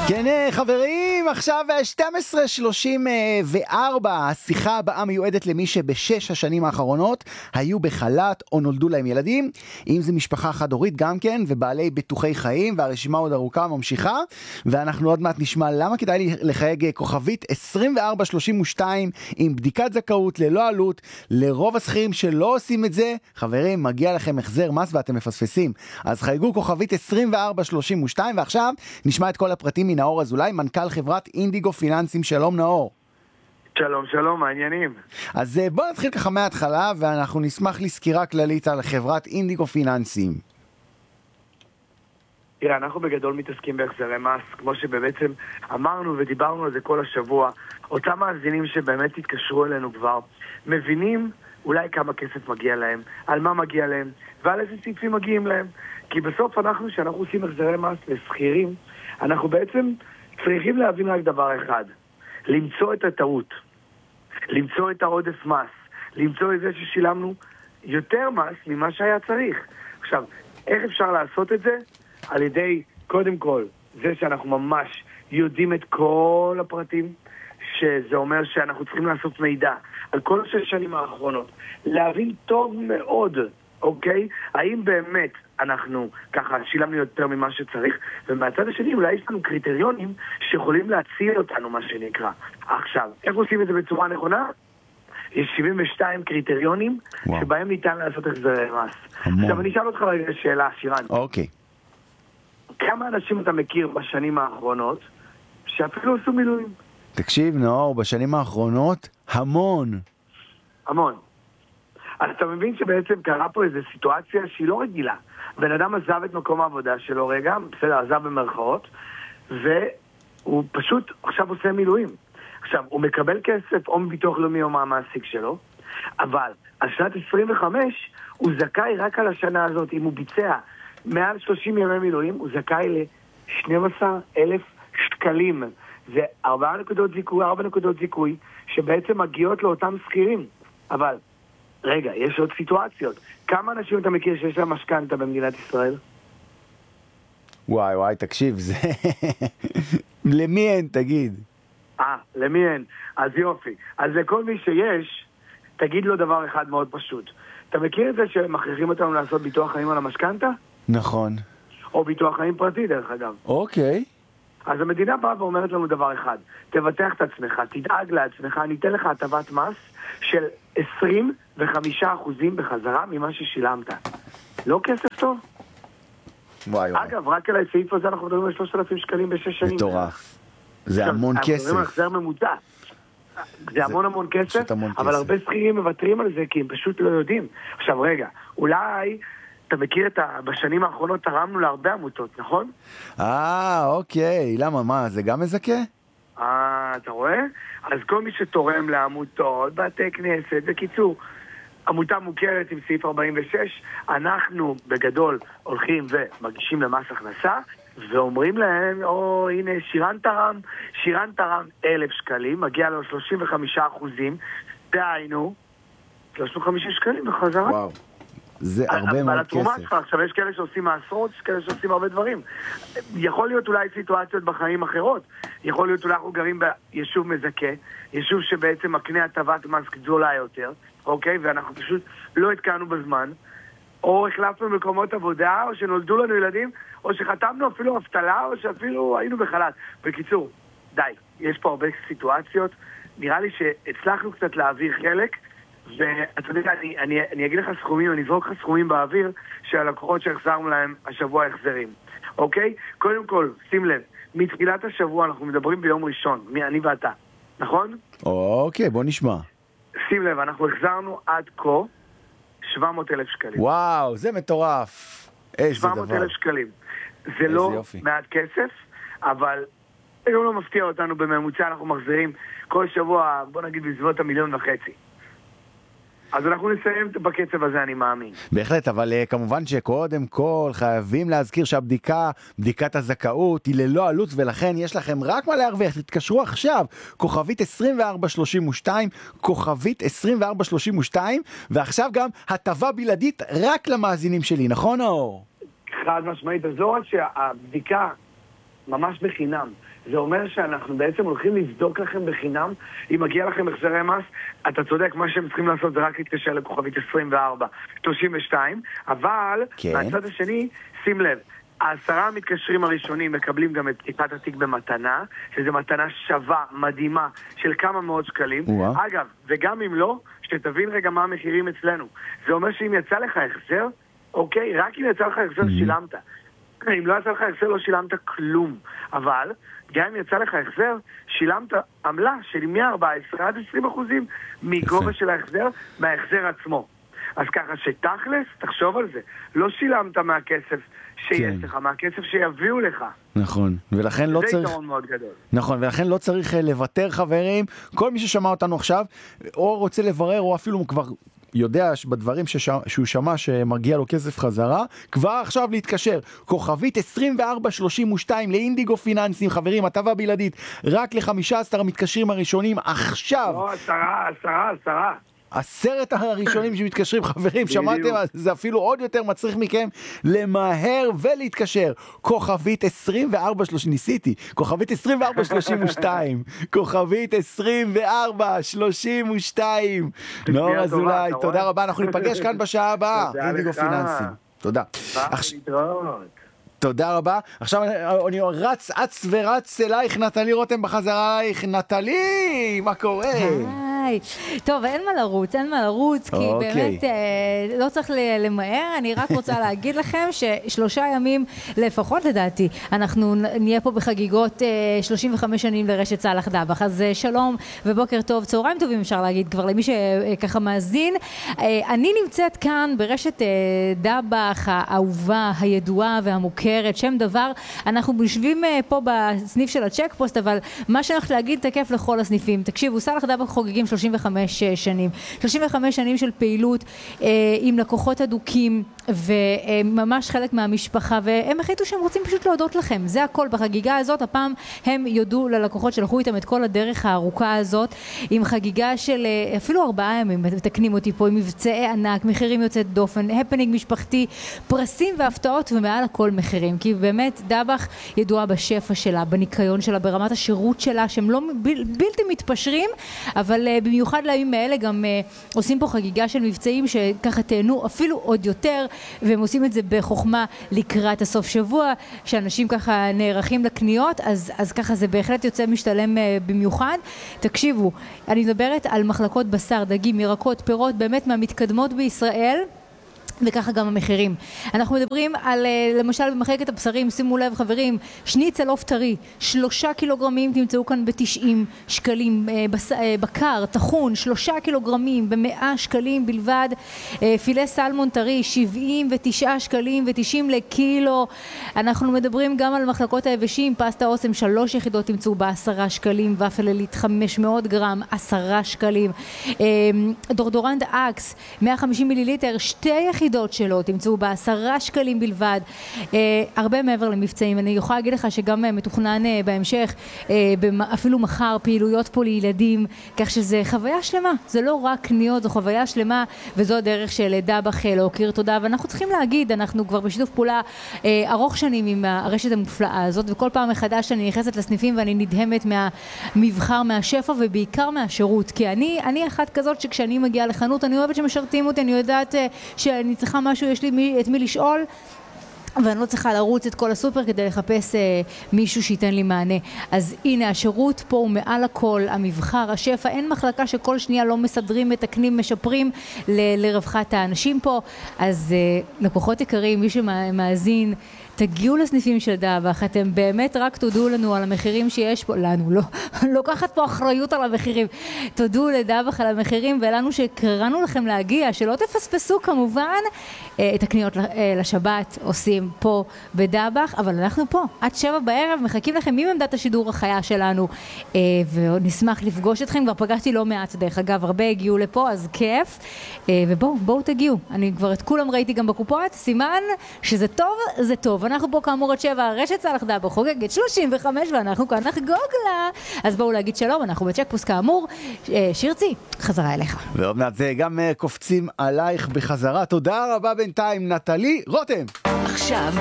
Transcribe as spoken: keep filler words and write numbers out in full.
כן חברים, עכשיו שתים עשרה שלושים וארבע, השיחה הבאה מיועדת למי שבשש השנים האחרונות היו בחל"ת או נולדו להם ילדים, אם זה משפחה חד הורית גם כן ובעלי ביטוחי חיים, והרשימה עוד ארוכה ממשיכה, ואנחנו עוד מעט נשמע למה כדאי לי לחייג כוכבית עשרים וארבע שלושים ושתיים עם בדיקת זכאות ללא עלות. לרוב השכירים שלא עושים את זה, חברים, מגיע לכם החזר מס ואתם מפספסים, אז חייגו כוכבית עשרים וארבע שלושים ושתיים. ועכשיו נשמע את כל הפרטים נאור אזולאי, מנכ"ל חברת אינדיגו פיננסים. שלום נאור. שלום, שלום, מעניינים. אז בוא נתחיל ככה מההתחלה, ואנחנו נשמח לסקירה כללית על חברת אינדיגו פיננסים. תראה, אנחנו בגדול מתעסקים בהחזרי מס, כמו שבעצם אמרנו ודיברנו על זה כל השבוע. אותם מאזינים שבאמת התקשרו אלינו כבר, מבינים אולי כמה כסף מגיע להם, על מה מגיע להם, ועל איזה סעיפים מגיעים להם. כי בסוף אנחנו, שאנחנו עושים החזרי מס לסחירים, אנחנו בעצם צריכים להבין רק דבר אחד, למצוא את הטעות, למצוא את העודף מס, למצוא את זה ששילמנו יותר מס ממה שהיה צריך. עכשיו, איך אפשר לעשות את זה? על ידי, קודם כל, זה שאנחנו ממש יודעים את כל הפרטים, שזה אומר שאנחנו צריכים לעשות מידע על כל השש שנים האחרונות, להבין טוב מאוד, אוקיי? האם באמת אנחנו ככה שילמנו יותר ממה שצריך, ומהצד השני אולי יש לנו קריטריונים שיכולים להציל אותנו, מה שנקרא. עכשיו, איך עושים את זה בצורה נכונה? יש שבעים ושתיים קריטריונים וואו. שבהם ניתן לעשות החזרי מס. המון. עכשיו אני אשאל אותך רגע שאלה, שירן. אוקיי. כמה אנשים אתה מכיר בשנים האחרונות שאפילו עשו מילואים? תקשיב נאור, בשנים האחרונות המון. המון. אז אתה מבין שבעצם קרה פה איזו סיטואציה שהיא לא רגילה. בן אדם עזב את מקום העבודה שלו רגע, בסדר, עזב במרכאות, והוא פשוט עכשיו עושה מילואים. עכשיו, הוא מקבל כסף או מביטוח לאומי או מהמעסיק שלו, אבל על שנת עשרים וחמש הוא זכאי רק על השנה הזאת. אם הוא ביצע מעל שלושים ימי מילואים, הוא זכאי ל-שנים עשר אלף שקלים. זה ארבע נקודות זיכוי, ארבע נקודות זיכוי, שבעצם מגיעות לאותם שכירים. אבל רגע, יש עוד סיטואציות. כמה אנשים אתה מכיר שיש להם משכנתה במדינת ישראל? וואי וואי, תקשיב, זה... למי אין, תגיד? אה, למי אין? אז יופי. אז לכל מי שיש, תגיד לו דבר אחד מאוד פשוט. אתה מכיר את זה שמכריחים אותנו לעשות ביטוח חיים על המשכנתה? נכון. או ביטוח חיים פרטי, דרך אגב. אוקיי. אז המדינה באה ואומרת לנו דבר אחד. תבטח את עצמך, תדאג לעצמך, אני אתן לך הטבת מס של עשרים וחמישה אחוזים בחזרה ממה ששילמת. לא כסף טוב? וואי וואי. אגב, רק על הסעיף הזה אנחנו מדברים על שלושת אלפים שקלים בשש שנים. מטורף. זה המון כסף. אנחנו מדברים על החזר ממוצע. זה המון המון כסף, אבל הרבה שכירים מוותרים על זה כי הם פשוט לא יודעים. עכשיו רגע, אולי... אתה מכיר את ה... בשנים האחרונות תרמנו להרבה עמותות, נכון? אה, אוקיי. למה? מה? זה גם מזכה? אה, אתה רואה? אז כל מי שתורם לעמותות, בתי כנסת, בקיצור, עמותה מוכרת עם סעיף ארבעים ושש, אנחנו בגדול הולכים ומגישים למס הכנסה, ואומרים להם, או הנה שירן תרם, שירן תרם אלף שקלים, מגיע לו שלושים וחמישה אחוזים, דהיינו, שלושים וחמישה שקלים בחזרה. וואו. זה הרבה מאוד כסף. עכשיו יש כאלה שעושים מעשרות, יש כאלה שעושים הרבה דברים. יכול להיות אולי סיטואציות בחיים אחרות. יכול להיות אולי אנחנו גרים ביישוב מזכה, יישוב שבעצם מקנה הטבת מס גדולה יותר, אוקיי? ואנחנו פשוט לא התקענו בזמן, או החלפנו מקומות עבודה, או שנולדו לנו ילדים, או שחתמנו אפילו אבטלה, או שאפילו היינו בחל"ת. בקיצור, די, יש פה הרבה סיטואציות. נראה לי שהצלחנו קצת להעביר חלק, ואתה יודע, אני, אני, אני אגיד לך סכומים, אני אזרוק לך סכומים באוויר שהלקוחות שהחזרנו להם השבוע החזרים. אוקיי? קודם כל, שים לב, מתחילת השבוע אנחנו מדברים ביום ראשון, אני ואתה, נכון? אוקיי, בוא נשמע. שים לב, אנחנו החזרנו עד כה שבע מאות אלף שקלים. וואו, זה מטורף. איזה דבר. שבע מאות אלף שקלים. זה לא יופי. מעט כסף, אבל זה גם לא מפתיע אותנו. בממוצע אנחנו מחזירים כל שבוע, בוא נגיד בסביבות המיליון וחצי. אז אנחנו נסיים בקצב הזה, אני מאמין. בהחלט, אבל uh, כמובן שקודם כל חייבים להזכיר שהבדיקה, בדיקת הזכאות היא ללא עלות, ולכן יש לכם רק מה להרוויח. תתקשרו עכשיו, כוכבית עשרים וארבע שלושים ושתיים, כוכבית עשרים וארבע שלושים ושתיים, ועכשיו גם הטבה בלעדית רק למאזינים שלי, נכון אור? חד משמעית, אז לא רק שהבדיקה ממש בחינם. זה אומר שאנחנו בעצם הולכים לבדוק לכם בחינם, אם מגיע לכם החזרי מס, אתה צודק, מה שהם צריכים לעשות זה רק להתקשר לכוכבית עשרים וארבע שלושים ושתיים, אבל כן. מהצד השני, שים לב, העשרה המתקשרים הראשונים מקבלים גם את פתיחת התיק במתנה, שזו מתנה שווה, מדהימה, של כמה מאות שקלים. ווא. אגב, וגם אם לא, שתבין רגע מה המחירים אצלנו. זה אומר שאם יצא לך החזר, אוקיי, רק אם יצא לך החזר mm-hmm. שילמת. אם לא יצא לך החזר, לא שילמת כלום. אבל, גם אם יצא לך החזר, שילמת עמלה של מאה וארבע עשרה עד עשרים אחוזים מגובה של ההחזר, מההחזר עצמו. אז ככה שתכלס, תחשוב על זה. לא שילמת מהכסף שיש לך, מהכסף שיביאו לך. נכון, ולכן לא צריך... זה יתרון מאוד גדול. נכון, ולכן לא צריך לוותר, חברים. כל מי ששמע אותנו עכשיו, או רוצה לברר, או אפילו כבר יודע בדברים שהוא שמע שמגיע לו כסף חזרה, כבר עכשיו להתקשר. כוכבית עשרים וארבע שלושים ושתיים לאינדיגו פיננסים, חברים, הטבה בלעדית, רק ל-חמישה עשר המתקשרים הראשונים עכשיו. לא, עשרה, עשרה, עשרה. עשרת הראשונים שמתקשרים, חברים, שמעתם? זה אפילו עוד יותר מצריך מכם למהר ולהתקשר. כוכבית עשרים וארבע שלושים, ניסיתי, כוכבית עשרים וארבע שלושים ושתיים, כוכבית עשרים וארבע שלושים ושתיים. נאור אזולאי, תודה רבה, אנחנו ניפגש כאן בשעה הבאה. אינדיגו פיננסים. תודה. תודה רבה. עכשיו אני רץ, אץ ורץ אלייך, נטלי רותם בחזרה אלייך. נטלי, מה קורה? היי. טוב, אין מה לרוץ, אין מה לרוץ, כי באמת לא צריך למהר. אני רק רוצה להגיד לכם ששלושה ימים לפחות לדעתי, אנחנו נהיה פה בחגיגות שלושים וחמש שנים לרשת סלאח דבח. אז שלום ובוקר טוב, צהריים טובים אפשר להגיד כבר למי שככה מאזין. אני נמצאת כאן ברשת דבח, האהובה, הידועה והמוכרת, שם דבר. אנחנו יושבים פה בסניף של הצ'ק פוסט, אבל מה שאנחנו להגיד תקף לכל הסניפים. תקשיבו, סלאח דבח חוגגים שלושים וחמש שנים. שלושים וחמש שנים של פעילות אה, עם לקוחות אדוקים וממש חלק מהמשפחה, והם החליטו שהם רוצים פשוט להודות לכם. זה הכל בחגיגה הזאת. הפעם הם יודו ללקוחות שלחו איתם את כל הדרך הארוכה הזאת, עם חגיגה של אפילו ארבעה ימים, מתקנים אותי פה, עם מבצעי ענק, מחירים יוצאת דופן, הפנינג משפחתי, פרסים והפתעות, ומעל הכל מחירים. כי באמת דבח ידועה בשפע שלה, בניקיון שלה, ברמת השירות שלה, שהם לא בל, בלתי מתפשרים, אבל uh, במיוחד לימים האלה גם uh, עושים פה חגיגה של מבצעים שככה תהנו אפילו עוד יותר, והם עושים את זה בחוכמה לקראת הסוף שבוע, שאנשים ככה נערכים לקניות, אז, אז ככה זה בהחלט יוצא משתלם uh, במיוחד. תקשיבו, אני מדברת על מחלקות בשר, דגים, ירקות, פירות, באמת מהמתקדמות בישראל, וככה גם המחירים. אנחנו מדברים על, למשל, במחלקת הבשרים, שימו לב חברים, שניצל עוף טרי, שלושה קילוגרמים תמצאו כאן בתשעים שקלים, בס, בקר, תחון, שלושה קילוגרמים במאה שקלים בלבד, פילה סלמון טרי, שבעים ותשעה שקלים ותשעים לקילו. אנחנו מדברים גם על מחלקות היבשים, פסטה אוסם, שלוש יחידות תמצאו בעשרה שקלים, ופל עילית חמש מאות גרם, עשרה שקלים, דורדורנט אקס, מאה וחמישים מיליליטר, שתי יחידות שלו, תמצאו בעשרה שקלים בלבד, אה, הרבה מעבר למבצעים. אני יכולה להגיד לך שגם אה, מתוכנן אה, בהמשך, אה, אפילו מחר פעילויות פה לילדים, כך שזה חוויה שלמה, זה לא רק קניות, זו חוויה שלמה, וזו הדרך של דבח להוקיר תודה, ואנחנו צריכים להגיד, אנחנו כבר בשיתוף פעולה אה, ארוך שנים עם הרשת המופלאה הזאת, וכל פעם מחדש אני נכנסת לסניפים ואני נדהמת מהמבחר, מהשפע, ובעיקר מהשירות, כי אני, אני אחת כזאת שכשאני מגיעה לחנות, אני אוהבת שמשרתים אותי, אני יודעת אה, שאני צריכה משהו, יש לי מי, את מי לשאול, ואני לא צריכה לרוץ את כל הסופר כדי לחפש אה, מישהו שייתן לי מענה. אז הנה, השירות פה הוא מעל הכל, המבחר, השפע, אין מחלקה שכל שנייה לא מסדרים, מתקנים, משפרים ל- לרווחת האנשים פה. אז אה, לקוחות יקרים, מי שמאזין, תגיעו לסניפים של דבח, אתם באמת רק תודו לנו על המחירים שיש פה, לנו, לא, לוקחת פה אחריות על המחירים, תודו לדבח על המחירים, ולנו שקראנו לכם להגיע, שלא תפספסו כמובן, את הקניות לשבת עושים פה בדבח, אבל אנחנו פה, עד שבע בערב, מחכים לכם ממעמדת השידור החיה שלנו, ונשמח לפגוש אתכם, כבר פגשתי לא מעט דרך אגב, הרבה הגיעו לפה, אז כיף, ובואו, בואו תגיעו, אני כבר את כולם ראיתי גם בקופות, סימן שזה טוב, זה טוב, אנחנו פה כאמור עד שבע, רשת סלאח דבח חוגגת שלושים וחמש, ואנחנו כאן נחגוג לה. אז בואו להגיד שלום, אנחנו בצ'ק פוסט כאמור. שירצי, חזרה אליך. ועוד מעט זה גם קופצים עלייך בחזרה. תודה רבה בינתיים, נטלי רותם. עכשיו